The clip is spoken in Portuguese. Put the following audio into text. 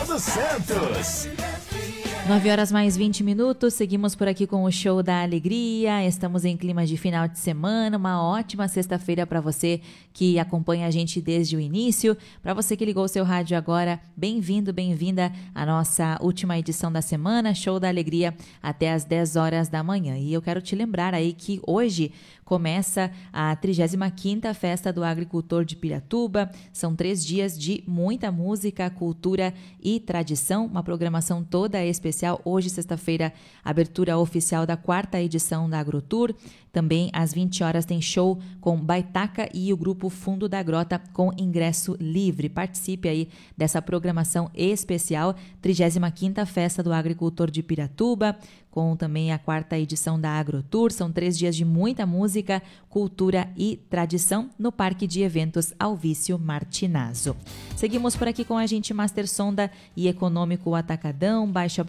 Silvano Santos. 9h mais 20, seguimos por aqui com o Show da Alegria, estamos em clima de final de semana, uma ótima sexta-feira para você que acompanha a gente desde o início, para você que ligou o seu rádio agora, bem-vindo, bem-vinda à nossa última edição da semana, Show da Alegria, até às 10 horas da manhã. E eu quero te lembrar aí que hoje começa a 35ª Festa do Agricultor de Piratuba. São 3 dias de muita música, cultura e tradição, uma programação toda especial. Hoje, sexta-feira, abertura oficial da 4ª edição da AgroTour. Também às 20 horas tem show com Baitaca e o grupo Fundo da Grota com ingresso livre. Participe aí dessa programação especial, 35ª Festa do Agricultor de Piratuba, com também a 4ª edição da AgroTour. São 3 dias de muita música, cultura e tradição no Parque de Eventos Alvício Martinazzo. Seguimos por aqui com a gente Master Sonda e Econômico Atacadão. Baixe o